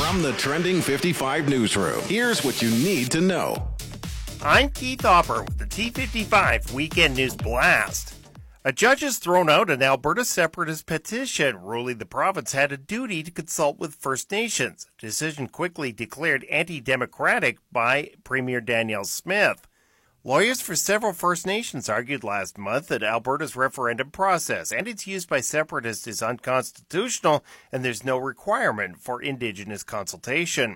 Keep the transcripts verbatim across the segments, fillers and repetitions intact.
From the Trending fifty-five newsroom, here's what you need to know. I'm Keith Hopper with the T fifty-five Weekend News Blast. A judge has thrown out an Alberta separatist petition ruling the province had a duty to consult with First Nations, a decision quickly declared anti-democratic by Premier Danielle Smith. Lawyers for several First Nations argued last month that Alberta's referendum process and its use by separatists is unconstitutional and there's no requirement for Indigenous consultation.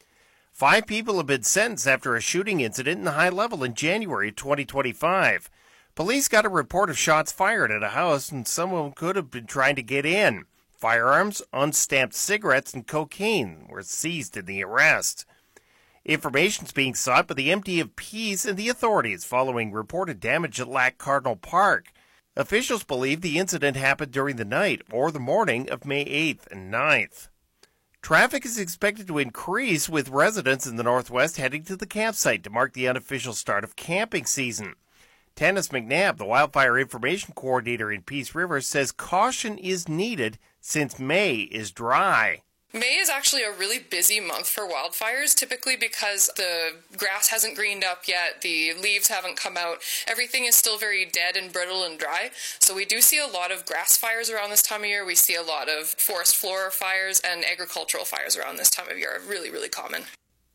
Five people have been sentenced after a shooting incident in the High Level in January twenty twenty-five. Police got a report of shots fired at a house and someone could have been trying to get in. Firearms, unstamped cigarettes, and cocaine were seized in the arrest. Information is being sought by the M D of Peace and the authorities following reported damage at Lac Cardinal Park. Officials believe the incident happened during the night or the morning of May eighth and ninth. Traffic is expected to increase with residents in the Northwest heading to the campsite to mark the unofficial start of camping season. Tanis McNabb, the Wildfire Information Coordinator in Peace River, says caution is needed since May is dry. May is actually a really busy month for wildfires, typically because the grass hasn't greened up yet, the leaves haven't come out, everything is still very dead and brittle and dry. So we do see a lot of grass fires around this time of year. We see a lot of forest floor fires and agricultural fires around this time of year are really, really common.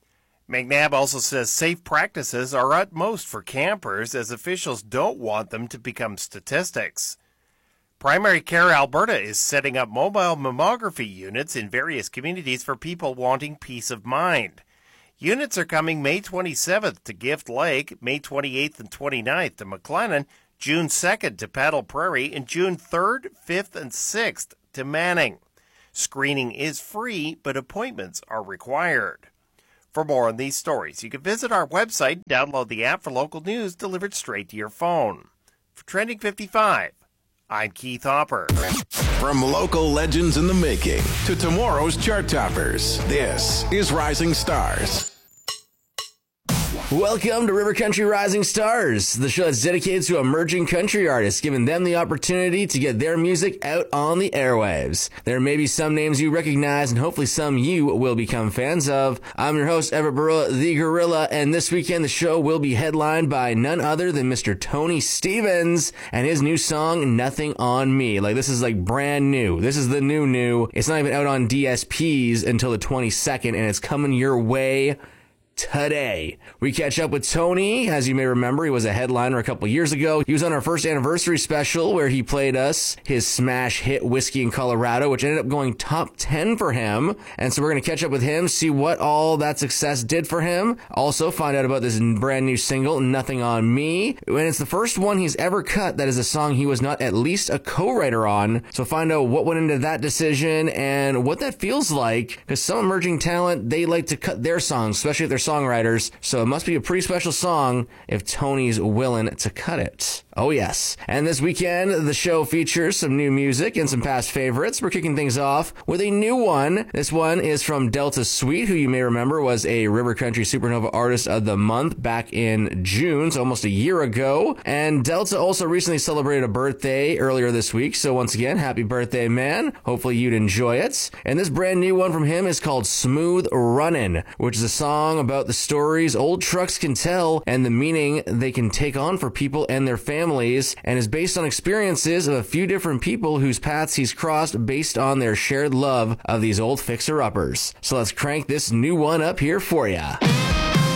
McNabb also says safe practices are utmost for campers as officials don't want them to become statistics. Primary Care Alberta is setting up mobile mammography units in various communities for people wanting peace of mind. Units are coming May twenty-seventh to Gift Lake, May twenty-eighth and twenty-ninth to McLennan, June second to Paddle Prairie, and June third, fifth, and sixth to Manning. Screening is free, but appointments are required. For more on these stories, you can visit our website, download the app for local news delivered straight to your phone. For Trending fifty-five, I'm Keith Hopper. From local legends in the making to tomorrow's chart toppers, this is Rising Stars. Welcome to River Country Rising Stars, the show that's dedicated to emerging country artists, giving them the opportunity to get their music out on the airwaves. There may be some names you recognize, and hopefully some you will become fans of. I'm your host, Everett Burrow, the Gorilla, and this weekend the show will be headlined by none other than Mister Tony Stevens and his new song, Nothing on Me. Like, this is like brand new. This is the new new. It's not even out on D S Ps until the twenty-second, and it's coming your way today. We catch up with Tony. As you may remember, he was a headliner a couple years ago. He was on our first anniversary special where he played us his smash hit Whiskey in Colorado, which ended up going top ten for him. And so we're going to catch up with him, see what all that success did for him. Also find out about this brand new single, Nothing on Me. And it's the first one he's ever cut that is a song he was not at least a co-writer on. So find out what went into that decision and what that feels like, because some emerging talent, they like to cut their songs, especially if they're songwriters, so it must be a pretty special song if Tony's willing to cut it. Oh yes. And this weekend, the show features some new music and some past favorites. We're kicking things off with a new one. This one is from Delta Sweet, who you may remember was a River Country Supernova Artist of the Month back in June, so almost a year ago. And Delta also recently celebrated a birthday earlier this week, so once again, happy birthday, man. Hopefully you'd enjoy it. And this brand new one from him is called Smooth Runnin', which is a song about the stories old trucks can tell and the meaning they can take on for people and their families, and is based on experiences of a few different people whose paths he's crossed based on their shared love of these old fixer-uppers. So let's crank this new one up here for ya.